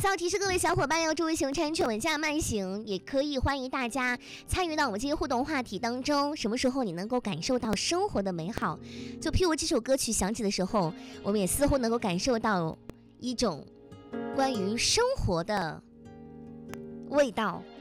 最后提示各位小伙伴要注意行车安全，稳驾慢行，也可以欢迎大家参与到我们这些互动话题当中。什么时候你能够感受到生活的美好？就譬如这首歌曲响起的时候，我们也似乎能够感受到一种关于生活的味道。